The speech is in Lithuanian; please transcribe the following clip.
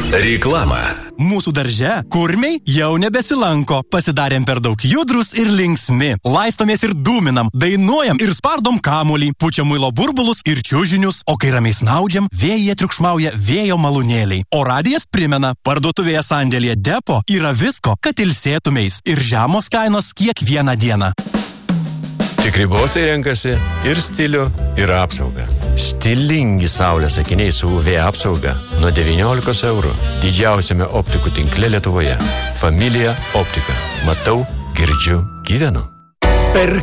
Reklama. Mūsų darže kurmiai jau nebesilanko. Pasidarėm per daug judrus ir linksmi. Laistomės ir dūminam, dainuojam ir spardom kamuolį, pučiam muilo burbulus ir čiužinius, o kai ramiai snaudžiam, vėjyje triukšmauja vėjo malūnėliai. O radijas primena, parduotuvėje sandėlyje Depo yra visko, kad ilsėtumeis ir žemos kainos kiekvieną dieną. Tikri bosai renkasi ir stilių, ir apsaugą. Stilingi saulės akiniai su UV apsauga nuo 19 eurų. Didžiausiame optikų tinkle Lietuvoje. Familija optika. Matau, girdžiu, gyvenu. Per